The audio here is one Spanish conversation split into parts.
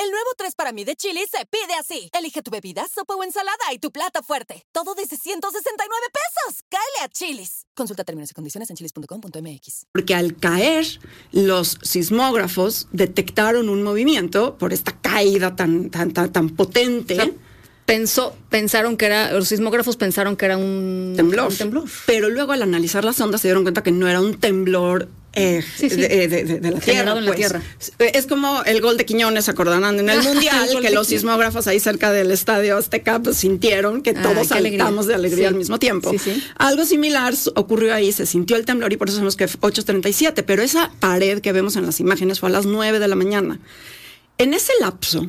El nuevo 3 para mí de Chili's se pide así. Elige tu bebida, sopa o ensalada y tu plato fuerte. Todo desde 169 pesos. ¡Cáele a Chili's! Consulta términos y condiciones en chili's.com.mx. Porque al caer, los sismógrafos detectaron un movimiento por esta caída tan potente. O sea, los sismógrafos pensaron que era un temblor. Pero luego al analizar las ondas se dieron cuenta que no era un temblor de la tierra. En la tierra. Es como el gol de Quiñones, acordarán en el Mundial, que los sismógrafos ahí cerca del estadio Azteca pues, sintieron que todos saltamos de alegría al mismo tiempo. Algo similar ocurrió ahí, se sintió el temblor y por eso sabemos que 8:37, pero esa pared que vemos en las imágenes fue a las 9 de la mañana. En ese lapso,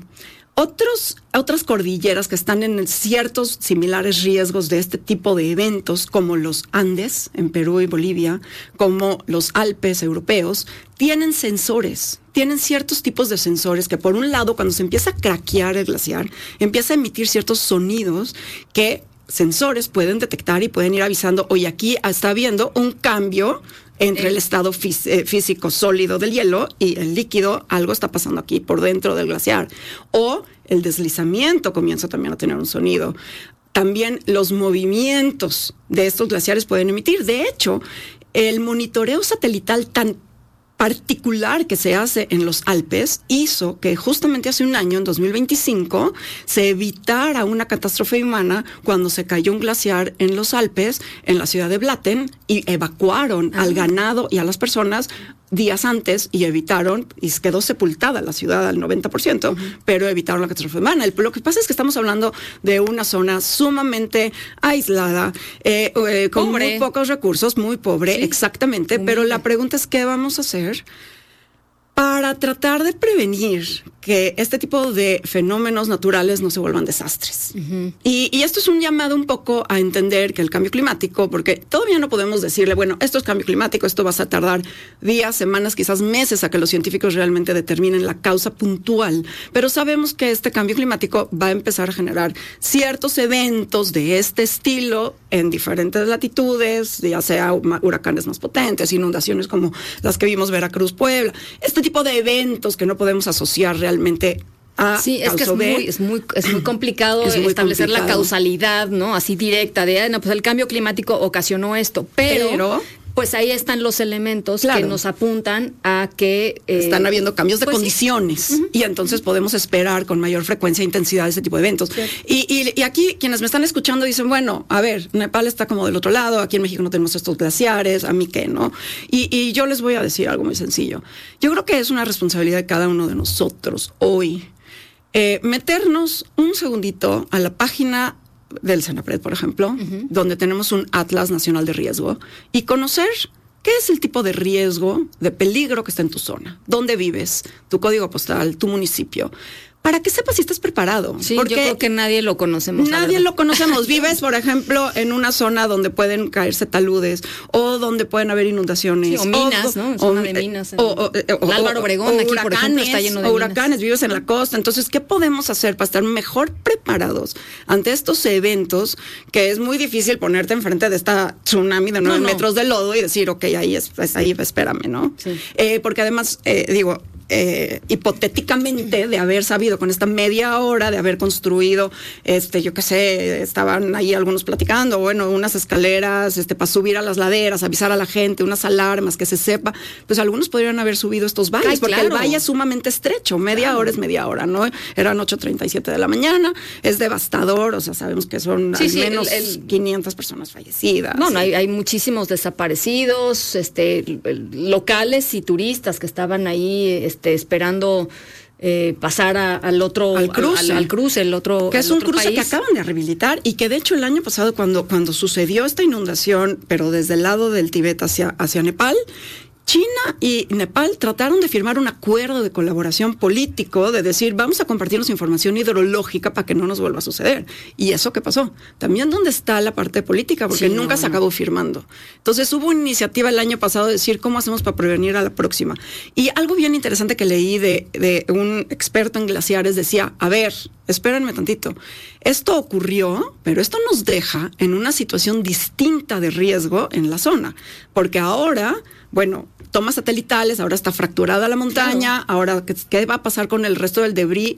otras cordilleras que están en ciertos similares riesgos de este tipo de eventos, como los Andes en Perú y Bolivia, como los Alpes europeos, tienen sensores, tienen ciertos tipos de sensores que por un lado cuando se empieza a craquear el glaciar, empieza a emitir ciertos sonidos que sensores pueden detectar y pueden ir avisando, oye, aquí está habiendo un cambio entre el estado físico sólido del hielo y el líquido, algo está pasando aquí por dentro del glaciar. O el deslizamiento comienza también a tener un sonido. También los movimientos de estos glaciares pueden emitir. De hecho, el monitoreo satelital tan particular que se hace en los Alpes hizo que justamente hace un año, en 2025, se evitara una catástrofe humana cuando se cayó un glaciar en los Alpes, en la ciudad de Blatten, y evacuaron al ganado y a las personas días antes y evitaron, y quedó sepultada la ciudad al 90%, pero evitaron la catástrofe humana. Lo que pasa es que estamos hablando de una zona sumamente aislada, con muy pocos recursos, muy pobre, exactamente, pero la pregunta es ¿qué vamos a hacer para tratar de prevenir que este tipo de fenómenos naturales no se vuelvan desastres? Y esto es un llamado un poco a entender que el cambio climático, porque todavía no podemos decirle, bueno, esto es cambio climático, esto va a tardar días, semanas, quizás meses a que los científicos realmente determinen la causa puntual, pero sabemos que este cambio climático va a empezar a generar ciertos eventos de este estilo en diferentes latitudes, ya sea huracanes más potentes, inundaciones como las que vimos Veracruz, Puebla, este tipo de eventos que no podemos asociar realmente a es muy complicado establecer la causalidad, ¿no? Así directa de, pues el cambio climático ocasionó esto, pero pues ahí están los elementos que nos apuntan a que están habiendo cambios de condiciones y entonces podemos esperar con mayor frecuencia e intensidad ese tipo de eventos. Y aquí quienes me están escuchando dicen, bueno, a ver, Nepal está como del otro lado, aquí en México no tenemos estos glaciares, a mí qué, ¿no? Y yo les voy a decir algo muy sencillo. Yo creo que es una responsabilidad de cada uno de nosotros hoy meternos un segundito a la página del Senapred, por ejemplo, donde tenemos un Atlas Nacional de Riesgo, y conocer qué es el tipo de riesgo, de peligro que está en tu zona, dónde vives, tu código postal, tu municipio, para que sepas si estás preparado. Sí, porque yo creo que nadie lo conocemos. Nadie lo conocemos. Vives, por ejemplo, en una zona donde pueden caerse taludes o donde pueden haber inundaciones. Sí, o minas, ¿no? Zona de minas. El Álvaro Obregón, aquí, por ejemplo, está lleno de huracanes, vives en la costa. Entonces, ¿qué podemos hacer para estar mejor preparados ante estos eventos que es muy difícil ponerte enfrente de esta tsunami de 9 metros de lodo y decir, ok, ahí espérame, ¿no? Sí. Porque además, hipotéticamente de haber sabido con esta media hora de haber construido, yo qué sé, estaban ahí algunos platicando, bueno, unas escaleras, para subir a las laderas, avisar a la gente, unas alarmas, que se sepa, pues algunos podrían haber subido estos valles, porque el valle es sumamente estrecho, media hora es media hora, ¿no? Eran 8:37 de la mañana, es devastador, o sea, sabemos que son al menos 500 personas fallecidas. No, hay muchísimos desaparecidos, locales y turistas que estaban ahí, esperando pasar al cruce, el otro que es un cruce país. Que acaban de rehabilitar y que de hecho el año pasado cuando sucedió esta inundación, pero desde el lado del Tíbet hacia Nepal, China y Nepal trataron de firmar un acuerdo de colaboración político, de decir, vamos a compartirnos información hidrológica para que no nos vuelva a suceder. ¿Y eso qué pasó? También ¿dónde está la parte política? Porque nunca se acabó firmando. Entonces hubo una iniciativa el año pasado de decir, ¿cómo hacemos para prevenir a la próxima? Y algo bien interesante que leí de un experto en glaciares decía, a ver, espérenme tantito. Esto ocurrió, pero esto nos deja en una situación distinta de riesgo en la zona. Porque ahora, bueno, tomas satelitales, ahora está fracturada la montaña, ahora ¿qué va a pasar con el resto del debris